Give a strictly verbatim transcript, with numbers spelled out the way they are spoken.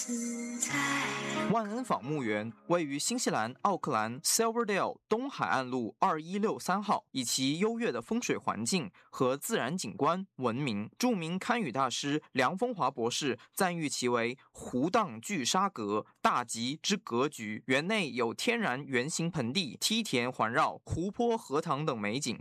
万恩坊墓园位于新西兰奥克兰 Silverdale 东海岸路二一六三号，以其优越的风水环境和自然景观闻名。著名堪舆大师梁风华博士赞誉其为湖荡聚沙阁，大吉之格局。园内有天然圆形盆地、梯田环绕、湖泊、荷塘等美景，